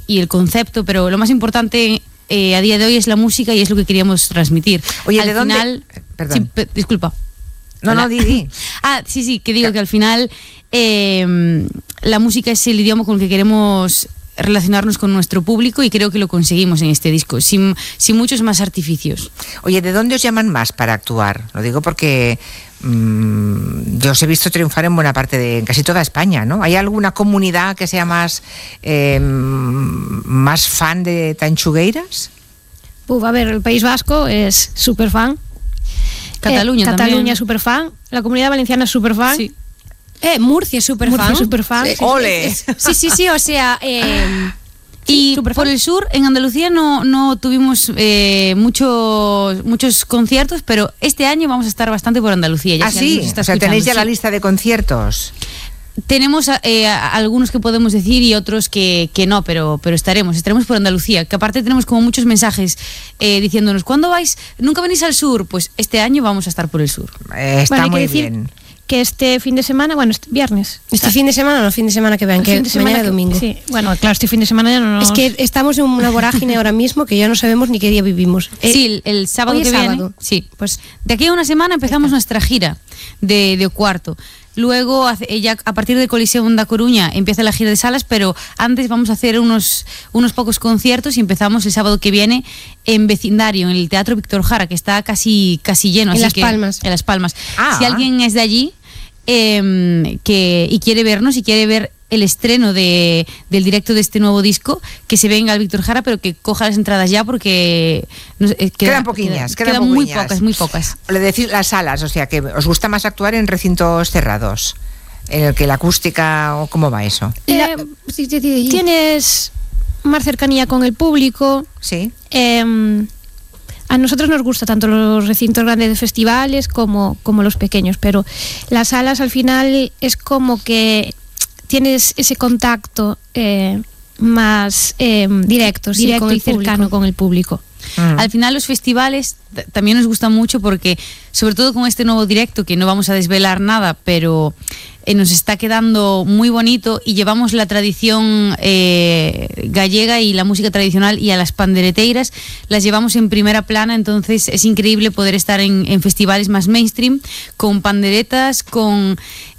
el concepto, pero lo más importante a día de hoy es la música y es lo que queríamos transmitir. Oye, al ¿de final, dónde? Perdón. Sí, disculpa. No, di. Sí, que digo que al final la música es el idioma con el que queremos relacionarnos con nuestro público y creo que lo conseguimos en este disco, sin muchos más artificios. Oye, ¿de dónde os llaman más para actuar? Lo digo porque yo os he visto triunfar en buena parte en casi toda España, ¿no? ¿Hay alguna comunidad que sea más fan de Tanchugueiras? A ver, el País Vasco es súper fan. Cataluña es súper fan. La Comunidad Valenciana es súper fan. Sí. Murcia es súper fan. ¡Ole! Sí, o sea... y por el sur, en Andalucía no tuvimos muchos conciertos, pero este año vamos a estar bastante por Andalucía. Ya sí, o sea, tenéis ya la lista de conciertos. Tenemos algunos que podemos decir y otros que no, pero estaremos por Andalucía, que aparte tenemos como muchos mensajes diciéndonos, ¿cuándo vais? ¿Nunca venís al sur? Pues este año vamos a estar por el sur. Está muy bien. Que este fin de semana, este viernes. ¿Este fin de semana o no fin de semana que ven? Que mañana es domingo. Sí, bueno, claro, este fin de semana ya no nos... Es que estamos en una vorágine ahora mismo que ya no sabemos ni qué día vivimos. Sí, el sábado que viene. Sí, pues de aquí a una semana empezamos nuestra gira de Cuarto. Luego, ya a partir del Coliseo da Coruña empieza la gira de salas, pero antes vamos a hacer unos pocos conciertos y empezamos el sábado que viene en vecindario, en el Teatro Víctor Jara, que está casi lleno. En Las Palmas. En Las Palmas. Si alguien es de allí y quiere vernos y quiere ver el estreno del directo de este nuevo disco, que se venga al Víctor Jara, pero que coja las entradas ya porque quedan poquillas, quedan muy pocas. Le decís las salas, o sea que os gusta más actuar en recintos cerrados, en el que la acústica, o ¿cómo va eso? Tienes más cercanía con el público. Sí. A nosotros nos gusta tanto los recintos grandes de festivales como los pequeños, pero las salas al final es como que tienes ese contacto más directo con el cercano con el público. Al final los festivales también nos gustan mucho porque, sobre todo con este nuevo directo, que no vamos a desvelar nada, pero nos está quedando muy bonito y llevamos la tradición gallega y la música tradicional, y a las pandereteiras las llevamos en primera plana. Entonces es increíble poder estar en festivales más mainstream con panderetas, con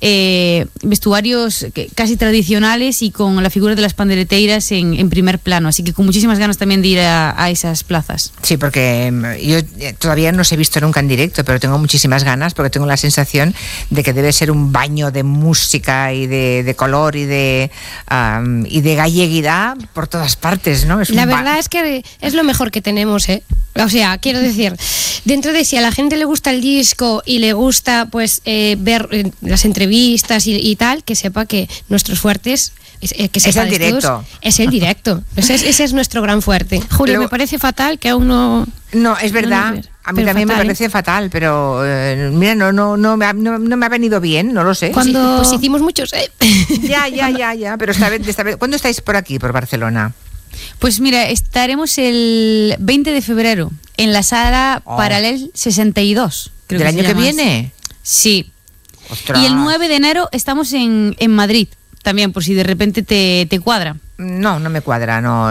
vestuarios casi tradicionales y con la figura de las pandereteiras en primer plano, así que con muchísimas ganas también de ir a esas plazas. Sí, porque yo todavía no os he visto nunca en directo, pero tengo muchísimas ganas, porque tengo la sensación de que debe ser un baño de música y de color y de galleguidad por todas partes, ¿no? La verdad es que es lo mejor que tenemos, ¿eh? O sea, quiero decir, dentro de si a la gente le gusta el disco y le gusta pues ver las entrevistas y tal, que sepa que nuestros fuertes es el directo. Es el directo. Ese es nuestro gran fuerte. Julio, me parece fatal que aún no... No, es verdad. A mí también fatal, me parece fatal, pero mira, no me ha venido bien, no lo sé. Cuando pues hicimos muchos... Ya, pero esta vez, ¿cuándo estáis por aquí, por Barcelona? Pues mira, estaremos el 20 de febrero en la sala Paralel 62. Creo ¿del año que viene? Sí. Ostras. Y el 9 de enero estamos en Madrid también, por si de repente te cuadra. No me cuadra, no.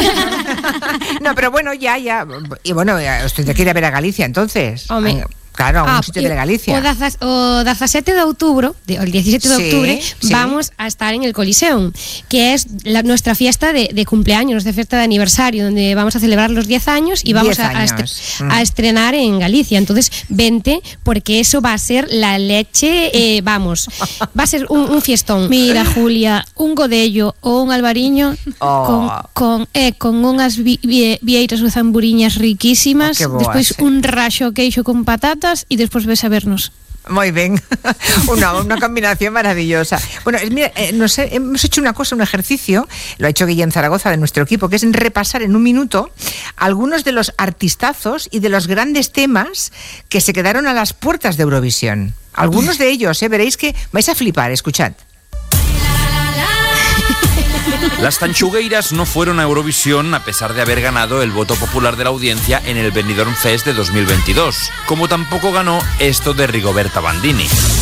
No, pero bueno, ya. Y bueno, os tendré que ir a ver a Galicia, entonces. Claro, a un sitio de Galicia. O 17 de octubre, el 17 de octubre, vamos a estar en el Coliseum, que es nuestra fiesta de cumpleaños, de fiesta de aniversario, donde vamos a celebrar los 10 años y vamos a estrenar en Galicia. Entonces, vente, porque eso va a ser la leche, va a ser un fiestón. Mira, Julia, un godello o un albariño con unas vieiras ou zamburiñas riquísimas, despois un raxo queixo con patatas y después ves a vernos. Muy bien, una combinación maravillosa. Bueno, mira, hemos hecho un ejercicio, lo ha hecho Guillem Zaragoza de nuestro equipo, que es repasar en un minuto algunos de los artistazos y de los grandes temas que se quedaron a las puertas de Eurovisión. Algunos de ellos, veréis que vais a flipar, escuchad. Las Tanchugueiras no fueron a Eurovisión a pesar de haber ganado el voto popular de la audiencia en el Benidorm Fest de 2022, como tampoco ganó esto de Rigoberta Bandini.